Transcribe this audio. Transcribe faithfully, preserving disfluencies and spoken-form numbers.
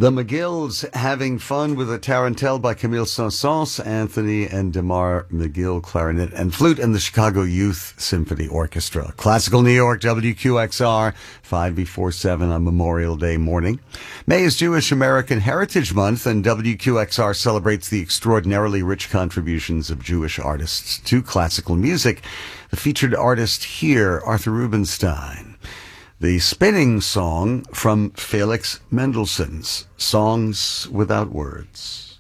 The McGills, Having Fun with a Tarantelle by Camille Saint-Saëns, Anthony and Damar McGill, clarinet and flute, and the Chicago Youth Symphony Orchestra. Classical New York, W Q X R, five before seven on Memorial Day morning. May is Jewish American Heritage Month, and W Q X R celebrates the extraordinarily rich contributions of Jewish artists to classical music. The featured artist here, Arthur Rubinstein. The spinning song from Felix Mendelssohn's Songs Without Words.